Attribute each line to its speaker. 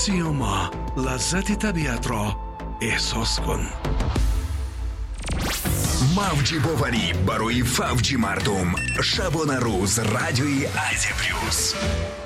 Speaker 1: سیوما، لذت طبیعت را احساس کن.
Speaker 2: мавчі поварі барої фавчі мардум. Шабона Руз, радіої Азія Плюс.